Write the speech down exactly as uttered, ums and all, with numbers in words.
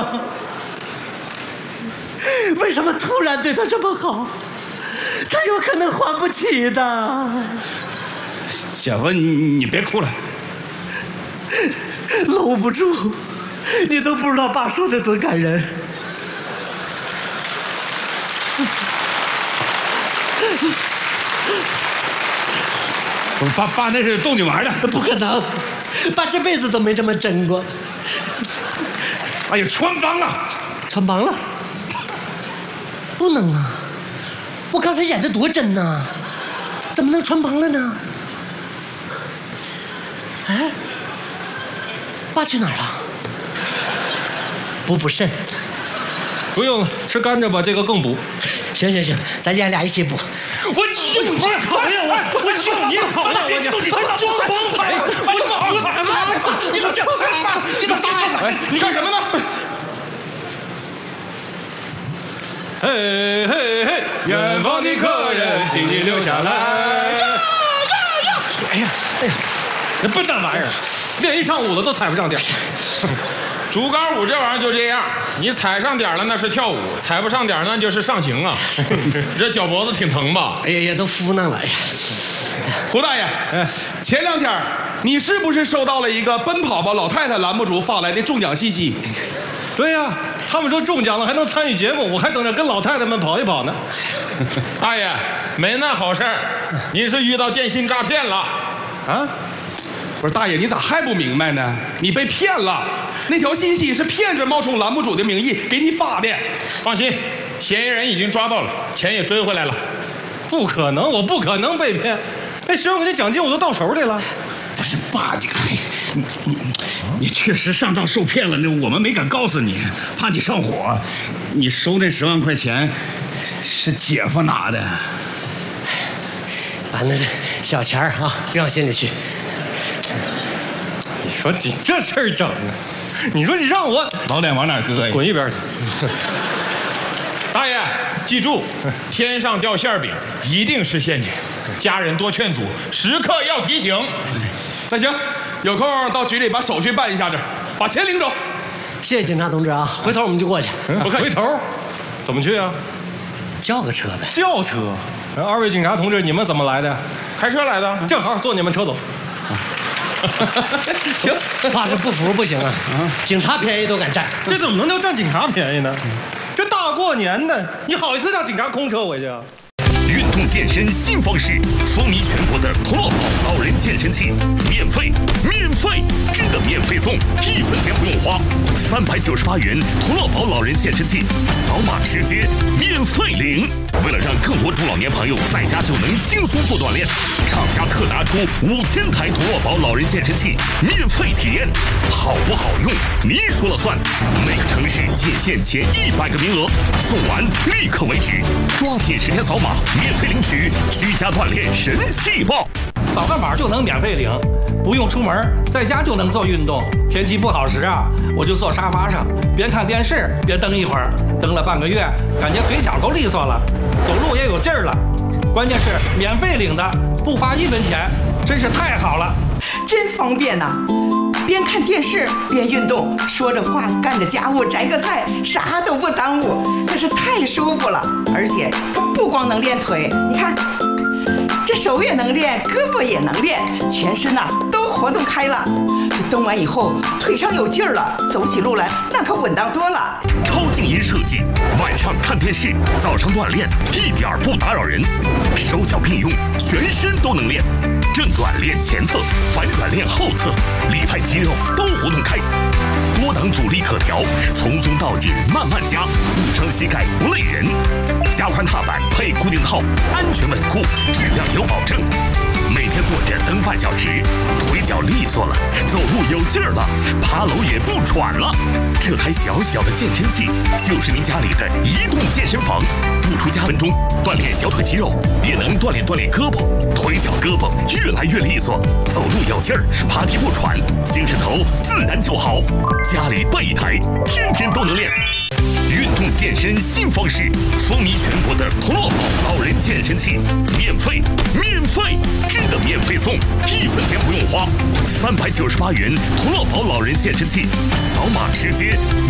呢？为什么突然对他这么好？他有可能还不起的。 姐夫，你你别哭了， 搂不住，你都不知道爸说的多感人。 爸爸那是逗你玩的， 不可能，爸这辈子都没这么真过。 哎呀，穿帮了， 穿帮了，不能啊！我刚才演的多真呐，怎么能穿帮了呢？哎，爸去哪儿了？补补肾。 不用了，吃甘蔗吧，这个更补。 行行行，咱爷俩一起补。 我就你讨厌我，我就你讨厌我，你装光彩，我打他！你给我你打！哎，你干什么呢？嘿嘿嘿，远方的客人，请你留下来。哎呀哎呀，这笨蛋玩意儿，练一上午了都踩不上点。 竹竿舞这玩意儿就这样，你踩上点了那是跳舞，踩不上点那就是上刑啊。这脚脖子挺疼吧？ 哎呀呀，都敷弄了呀！ 胡大爷，前两天你是不是收到了一个《奔跑吧老太太》栏目组发来的中奖信息？ 对呀、啊，他们说中奖了还能参与节目，我还等着跟老太太们跑一跑呢。 大爷，没那好事儿，你是遇到电信诈骗了啊？不是大爷，你咋还不明白呢？你被骗了，那条信息是骗子冒充栏目组的名义给你发的。 放心，嫌疑人已经抓到了，钱也追回来了。 不可能，我不可能被骗，那十万块钱奖金我都到手里了。 不是爸，你你你你确实上当受骗了，那我们没敢告诉你，怕你上火。你收那十万块钱是姐夫拿的， 把那小钱儿啊扔心里去。 你说你这事儿整的，你说你让我老脸往哪搁呀？ 滚一边去！ 大爷，记住，天上掉馅饼一定是陷阱，家人多劝阻，时刻要提醒。 那行，有空到局里把手续办一下子，把钱领走。 谢谢警察同志啊，回头我们就过去。 不客气。回头怎么去啊？ 叫个车呗。 轿车。二位警察同志，你们怎么来的？ 开车来的， 正好坐你们车走。 行，爸这不服不行啊！警察便宜都敢占， 这怎么能叫占警察便宜呢？这大过年的，你好意思让警察空车回去啊？ 运动健身新方式，风靡全国的同乐宝老人健身器，免费，免费，真的免费送，一分钱不用花，三百九十八元同乐宝老人健身器，扫码直接免费领。为了让更多中老年朋友在家就能轻松做锻炼，厂家特拿出五千台同乐宝老人健身器免费体验，好不好用你说了算。每个城市仅限前一百个名额，送完立刻为止，抓紧时间扫码免费领取居家锻炼神器报。 扫个码就能免费领，不用出门，在家就能做运动。天气不好时啊，我就坐沙发上，边看电视边蹬一会儿，蹬了半个月，感觉腿脚都利索了，走路也有劲儿了。关键是免费领的，不花一分钱，真是太好了， 真方便呐、啊！边看电视边运动，说着话干着家务摘个菜，啥都不耽误，可是太舒服了。而且不光能练腿，你看。这手也能练，胳膊也能练，全身呐、啊、都活动开了。这蹬完以后，腿上有劲儿了，走起路来那可稳当多了。 超静音设计，晚上看电视，早上锻炼，一点儿不打扰人。手脚并用，全身都能练。正转练前侧，反转练后侧，里外肌肉都活动开。多档阻力可调，从松到紧慢慢加，不伤膝盖不累人。加宽踏板配固定套，安全稳固，质量有保证。每天坐着蹬半小时，腿脚利索了，走路有劲儿了，爬楼也不喘了。这台小小的健身器就是您家里的移动健身房，不出家分钟锻炼小腿肌肉，也能锻炼锻炼胳膊，腿脚胳膊越来越利索，走路有劲儿，爬梯不喘，精神头自然就好。家里备一台，天天都能练。运动健身新方式，风靡全国的同乐宝老人健身器，免费，免费，真的免费送，一分钱不用花，三百九十八元同乐宝老人健身器，扫码直接